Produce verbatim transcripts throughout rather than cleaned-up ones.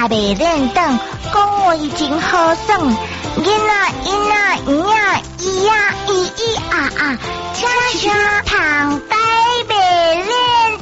也未练等，讲话真好耍。囡仔囡仔咿呀咿呀咿咿啊啊，恰恰躺呆未练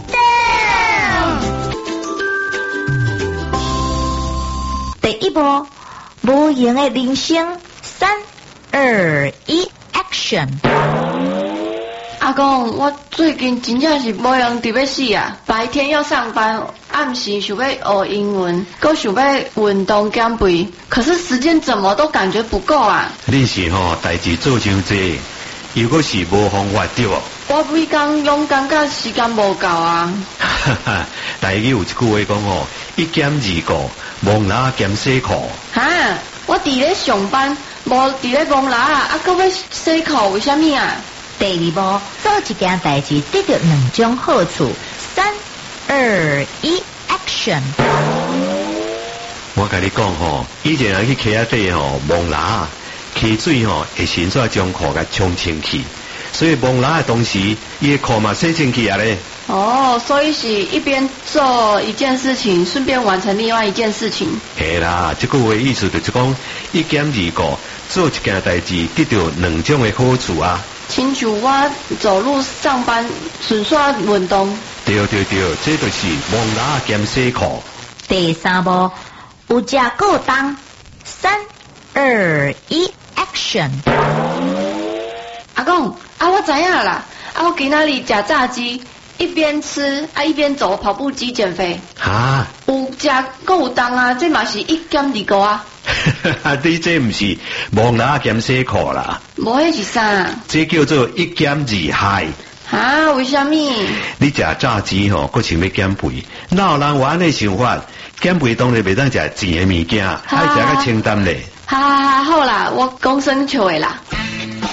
等。第一步，无形的铃声，三二一 ，Action！ 阿公，我最近真正是无闲伫要死啊！白天要上班，暗时想要学英文，搁想要运动减肥，可是时间怎么都感觉不够啊！ 你是吼代志做伤济，又搁是无方法对哦。 我每工拢感觉时间无够啊！ 哈哈，台语有一句话讲吼，一减二顾，忙哪减洗裤。 哈，我伫咧上班，无伫咧忙哪啊，啊，搁要洗裤，为虾米啊？ 第二步，做一件代志得到两种好处。三二一 ，Action！ 我甲你讲吼，以前人去溪仔底吼摸拉，溪水吼会迅速将裤甲冲清去，所以摸拉的同时，伊的裤嘛洗清去啊咧。 哦，所以是一边做一件事情，顺便完成另外一件事情。 嘿啦，这句话意思就是讲一减二顾，做一件代志得到两种的好处啊。 亲像我走路上班，顺续运动。 对对对，这就是摸拉减洗裤。 第三步，有食够当。三二一 ，Action！ 阿公，啊，我知影啦，啊，我今仔日食炸鸡，一边吃啊一边走跑步机减肥。 哈， 有食够当啊，这嘛是一减二顾啊。 你这不是摸拉减洗裤啦？ 无迄是啥？ 这叫做一减二害。 啊，为虾米？ 你食炸鸡吼，佫想要减肥，哪有人有安尼想法？减肥当然袂当食甜的物件，爱食较清淡咧。 哈哈哈，好啦，我讲生笑的啦。